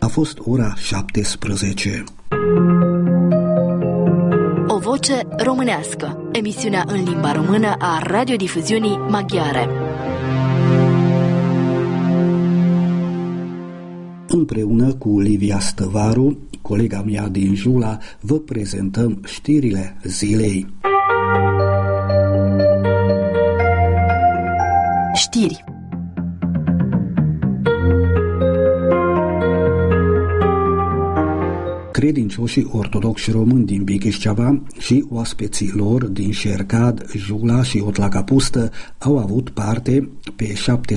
A fost ora 17. O voce românească. Emisiunea în limba română a radiodifuziunii maghiare. Împreună cu Livia Stăvaru, colega mea din Jula, vă prezentăm știrile zilei. Știri. Credincioșii ortodoxi români din Bighișceava și oaspeții lor din Șercad, Jula și Otlacapustă au avut parte pe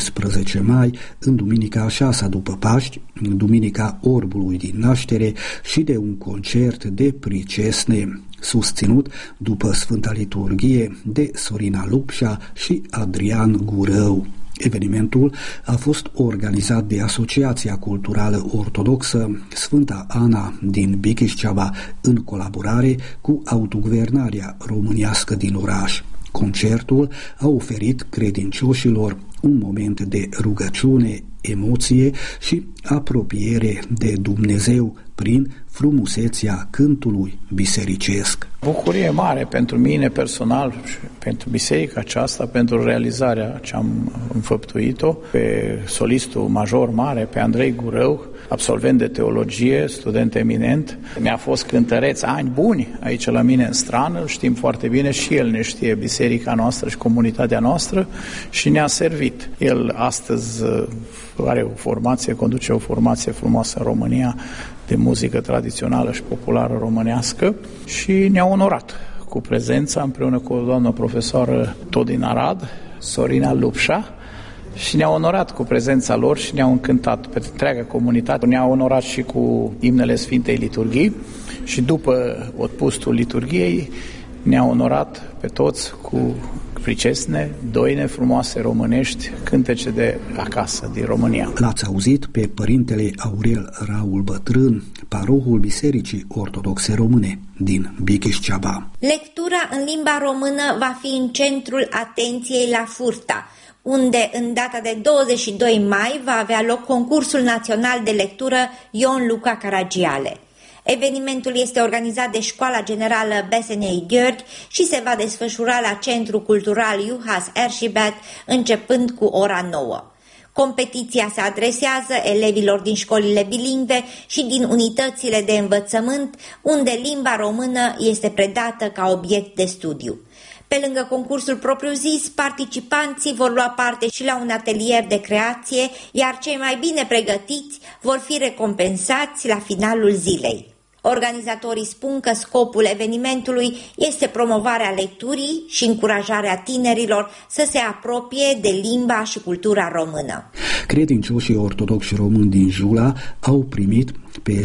17 mai, în duminica a 6-a după Paști, în duminica Orbului din Naștere și de un concert de pricesne, susținut după Sfânta Liturghie de Sorina Lupșa și Adrian Gurău. Evenimentul a fost organizat de Asociația Culturală Ortodoxă Sfânta Ana din Bighișceava în colaborare cu autoguvernarea românească din oraș. Concertul a oferit credincioșilor un moment de rugăciune, emoție și apropiere de Dumnezeu prin frumusețea cântului bisericesc. Bucurie mare pentru mine personal și pentru biserica aceasta, pentru realizarea ce am înfăptuit-o, pe solistul major mare, pe Andrei Gurău, absolvent de teologie, student eminent. Mi-a fost cântăreț ani buni aici la mine în strană, știm foarte bine și el ne știe biserica noastră și comunitatea noastră și ne-a servit. El astăzi are o formație, conduce o formație frumoasă în România de muzică tradițională și populară românească și ne-a onorat cu prezența împreună cu o doamnă profesoară tot din Arad, Sorina Lupșa, și ne-a onorat cu prezența lor și ne-au încântat pe întreaga comunitate. Ne-a onorat și cu imnele Sfintei Liturghii și după otpustul liturghiei ne-a onorat pe toți cu pricesne, doine frumoase românești, cântece de acasă, din România. L-ați auzit pe părintele Aurel Raul Bătrân, parohul Bisericii Ortodoxe Române din Bighișceava. Lectura în limba română va fi în centrul atenției la Furta, unde în data de 22 mai va avea loc concursul național de lectură Ion Luca Caragiale. Evenimentul este organizat de Școala Generală Besenei Gheorghi și se va desfășura la Centrul Cultural Juhas Erșibet începând cu ora 9. Competiția se adresează elevilor din școlile bilingve și din unitățile de învățământ, unde limba română este predată ca obiect de studiu. Pe lângă concursul propriu-zis, participanții vor lua parte și la un atelier de creație, iar cei mai bine pregătiți vor fi recompensați la finalul zilei. Organizatorii spun că scopul evenimentului este promovarea lecturii și încurajarea tinerilor să se apropie de limba și cultura română. Credincioșii ortodoxi români din Jula au primit pe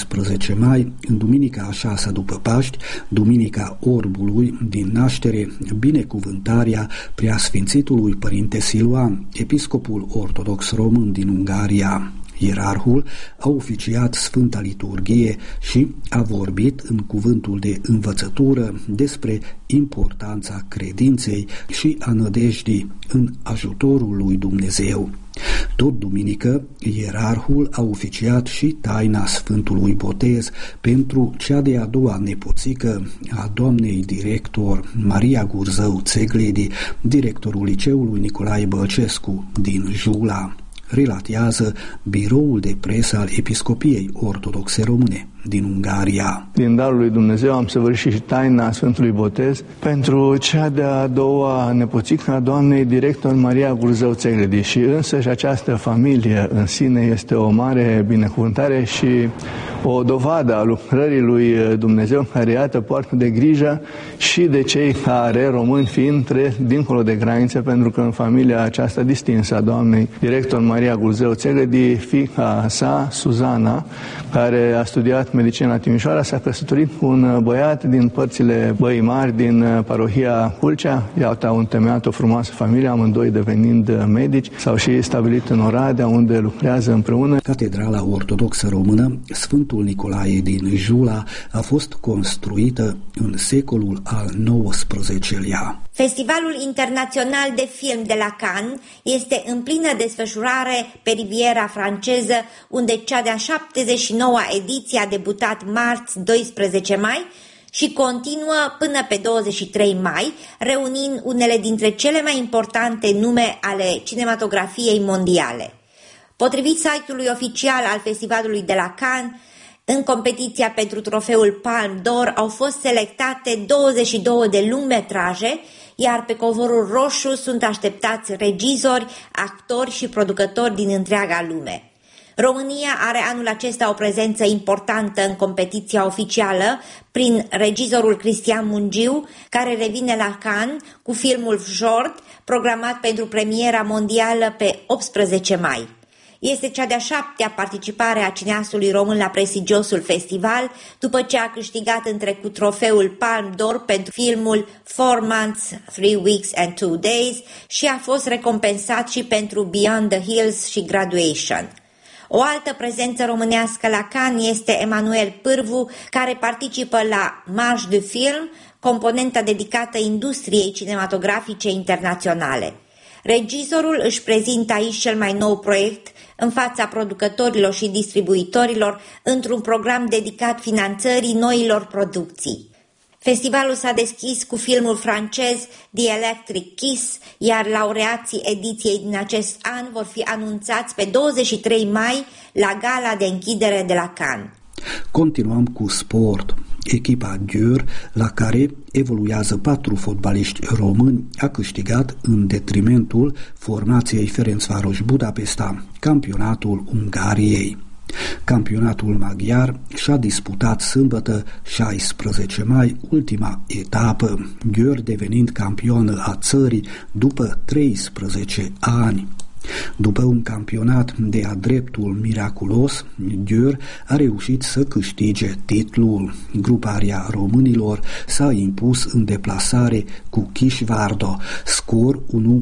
17 mai, în duminica a 6-a după Paști, duminica Orbului din Naștere, binecuvântarea Preasfințitului Părinte Siluan, episcopul ortodox român din Ungaria. Ierarhul a oficiat Sfânta Liturghie și a vorbit în cuvântul de învățătură despre importanța credinței și a nădejdii în ajutorul lui Dumnezeu. Tot duminică, ierarhul a oficiat și taina Sfântului Botez pentru cea de-a doua nepoțică a doamnei director Maria Gurzău Țegledi, directorul liceului Nicolae Bălcescu din Jula. Relatează biroul de presă al Episcopiei Ortodoxe Române din Ungaria. Din darul lui Dumnezeu am săvârșit și taina Sfântului Botez pentru cea de-a doua nepoțică a doamnei director Maria Gurzău Țegledi și însăși această familie în sine este o mare binecuvântare și o dovadă a lucrării lui Dumnezeu care iată poartă de grijă și de cei care, români fiind, dincolo de granițe, pentru că în familia aceasta distinsă a doamnei director Maria Gurzău Țegledi, fiica sa, Suzana, care a studiat medicină la Timișoara, s-a căsătorit cu un băiat din părțile Băii Mari, din parohia Culcea. Iată, au întemeiat o frumoasă familie, amândoi devenind medici, s-au și stabilit în Oradea, unde lucrează împreună. Catedrala Ortodoxă Română Sfântul Nicolae din Jula a fost construită în secolul al XIX-lea. Festivalul Internațional de Film de la Cannes este în plină desfășurare mare pe riviera franceză, unde cea de-a 79-a ediție a debutat marți 12 mai și continuă până pe 23 mai, reunind unele dintre cele mai importante nume ale cinematografiei mondiale. Potrivit site-ului oficial al Festivalului de la Cannes, în competiția pentru trofeul Palme d'Or au fost selectate 22 de lungmetraje, iar pe covorul roșu sunt așteptați regizori, actori și producători din întreaga lume. România are anul acesta o prezență importantă în competiția oficială prin regizorul Cristian Mungiu, care revine la Cannes cu filmul Short, programat pentru premiera mondială pe 18 mai. Este cea de-a 7-a participare a cineastului român la prestigiosul festival, după ce a câștigat în trecut trofeul Palme d'Or pentru filmul 4 Months, 3 Weeks and 2 Days și a fost recompensat și pentru Beyond the Hills și Graduation. O altă prezență românească la Cannes este Emanuel Pârvu, care participă la Marche du Film, componenta dedicată industriei cinematografice internaționale. Regizorul își prezintă aici cel mai nou proiect în fața producătorilor și distribuitorilor într-un program dedicat finanțării noilor producții. Festivalul s-a deschis cu filmul francez The Electric Kiss, iar laureații ediției din acest an vor fi anunțați pe 23 mai la gala de închidere de la Cannes. Continuăm cu sport. Echipa Győr, la care evoluează 4 fotbaliști români, a câștigat în detrimentul formației Ferencváros Budapesta campionatul Ungariei. Campionatul maghiar și-a disputat sâmbătă 16 mai ultima etapă, Győr devenind campionă a țării după 13 ani. După un campionat de-a dreptul miraculos, Győr a reușit să câștige titlul. Gruparea românilor s-a impus în deplasare cu Kisvárda, scor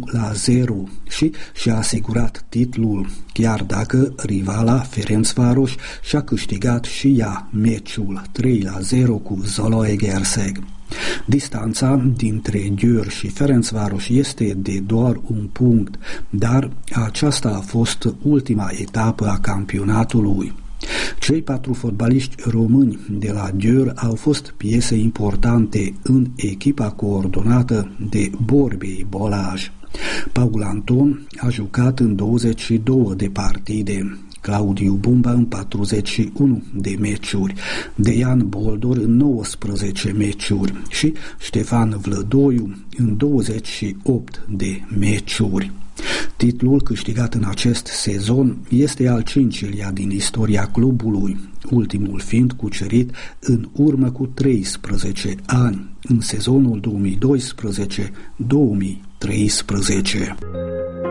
1-0 și și-a asigurat titlul, chiar dacă rivala Ferencváros și-a câștigat și ea meciul 3-0 cu Zalaegerszeg. Distanța dintre Győr și Ferencváros este de doar un punct, dar aceasta a fost ultima etapă a campionatului. Cei 4 fotbaliști români de la Győr au fost piese importante în echipa coordonată de Borbély Balázs. Paul Anton a jucat în 22 de partide, Claudiu Bumba în 41 de meciuri, Dejan Boldor în 19 meciuri și Ștefan Vlădoiu în 28 de meciuri. Titlul câștigat în acest sezon este al 5-lea din istoria clubului, ultimul fiind cucerit în urmă cu 13 ani, în sezonul 2012-2013.